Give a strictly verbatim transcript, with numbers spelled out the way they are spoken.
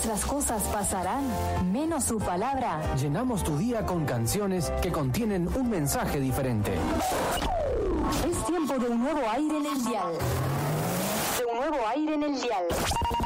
todas las cosas pasarán, menos su palabra. Llenamos tu día con canciones que contienen un mensaje diferente. Es tiempo de un nuevo aire en el dial. De un nuevo aire en el dial.